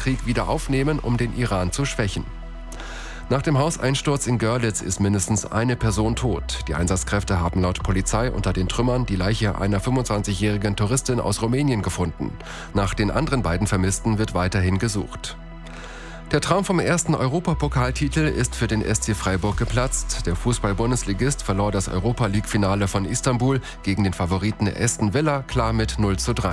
Krieg wieder aufnehmen, um den Iran zu schwächen. Nach dem Hauseinsturz in Görlitz ist mindestens eine Person tot. Die Einsatzkräfte haben laut Polizei unter den Trümmern die Leiche einer 25-jährigen Touristin aus Rumänien gefunden. Nach den anderen beiden Vermissten wird weiterhin gesucht. Der Traum vom ersten Europapokaltitel ist für den SC Freiburg geplatzt. Der Fußball-Bundesligist verlor das Europa-League-Finale von Istanbul gegen den Favoriten Aston Villa klar mit 0:3.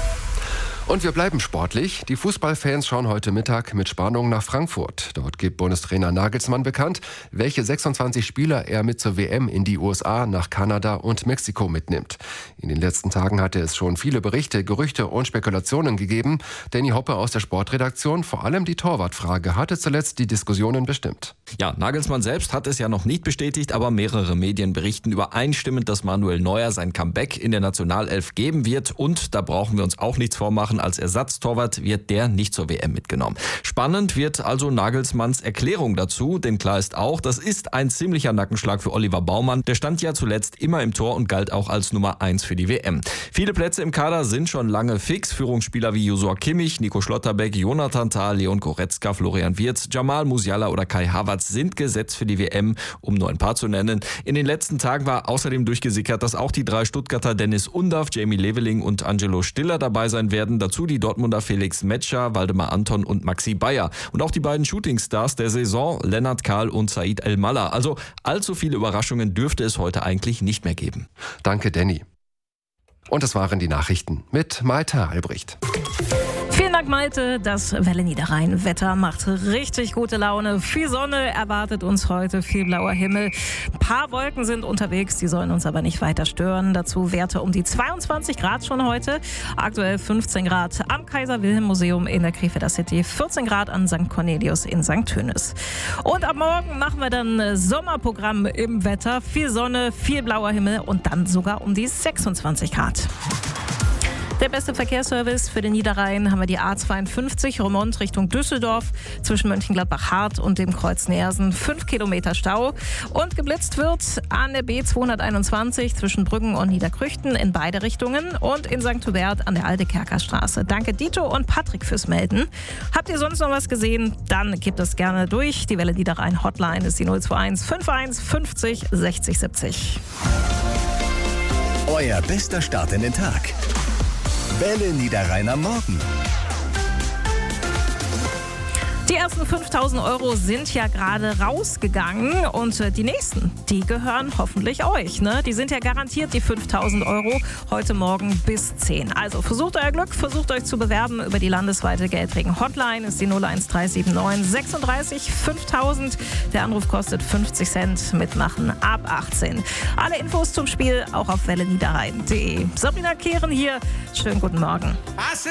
Und wir bleiben sportlich. Die Fußballfans schauen heute Mittag mit Spannung nach Frankfurt. Dort gibt Bundestrainer Nagelsmann bekannt, welche 26 Spieler er mit zur WM in die USA, nach Kanada und Mexiko mitnimmt. In den letzten Tagen hatte es schon viele Berichte, Gerüchte und Spekulationen gegeben. Danny Hoppe aus der Sportredaktion, vor allem die Torwartfrage hatte zuletzt die Diskussionen bestimmt. Ja, Nagelsmann selbst hat es ja noch nicht bestätigt, aber mehrere Medien berichten übereinstimmend, dass Manuel Neuer sein Comeback in der Nationalelf geben wird. Und da brauchen wir uns auch nichts vormachen. Als Ersatztorwart wird der nicht zur WM mitgenommen. Spannend wird also Nagelsmanns Erklärung dazu, denn klar ist auch, das ist ein ziemlicher Nackenschlag für Oliver Baumann. Der stand ja zuletzt immer im Tor und galt auch als Nummer 1 für die WM. Viele Plätze im Kader sind schon lange fix. Führungsspieler wie Joshua Kimmich, Nico Schlotterbeck, Jonathan Tah, Leon Goretzka, Florian Wirtz, Jamal Musiala oder Kai Havertz sind gesetzt für die WM, um nur ein paar zu nennen. In den letzten Tagen war außerdem durchgesickert, dass auch die 3 Stuttgarter Dennis Undaff, Jamie Leveling und Angelo Stiller dabei sein werden. Dazu die Dortmunder Felix Metscher, Waldemar Anton und Maxi Bayer. Und auch die beiden Shootingstars der Saison, Lennart Kahl und Said El-Mallah. Also allzu viele Überraschungen dürfte es heute eigentlich nicht mehr geben. Danke, Danny. Und das waren die Nachrichten mit Malte Albrecht. Vielen Dank, Malte. Das Welle Niederrhein-Wetter macht richtig gute Laune. Viel Sonne erwartet uns heute, viel blauer Himmel. Ein paar Wolken sind unterwegs, die sollen uns aber nicht weiter stören. Dazu Werte um die 22 Grad schon heute. Aktuell 15 Grad am Kaiser-Wilhelm-Museum in der Krefelder City, 14 Grad an St. Cornelius in St. Tönis. Und ab morgen machen wir dann Sommerprogramm im Wetter. Viel Sonne, viel blauer Himmel und dann sogar um die 26 Grad. Der beste Verkehrsservice für den Niederrhein haben wir die A52 Romont Richtung Düsseldorf zwischen Mönchengladbach-Hart und dem Kreuz Neersen. 5 Kilometer Stau. Und geblitzt wird an der B221 zwischen Brüggen und Niederkrüchten in beide Richtungen und in St. Hubert an der Altekerkerstraße. Danke Dito und Patrick fürs Melden. Habt ihr sonst noch was gesehen? Dann gebt es gerne durch. Die Welle Niederrhein Hotline ist die 021 51 50 60 70. Euer bester Start in den Tag. Welle Niederrhein am Morgen. Die ersten 5.000 € sind ja gerade rausgegangen und die nächsten, die gehören hoffentlich euch. Ne? Die sind ja garantiert die 5.000 € heute Morgen bis 10. Also versucht euer Glück, versucht euch zu bewerben über die landesweite Geldregen-Hotline. Ist die 01379 36 5000. Der Anruf kostet 50 Cent, mitmachen ab 18. Alle Infos zum Spiel auch auf welleniederrhein.de. Sabrina Kehren hier, schönen guten Morgen.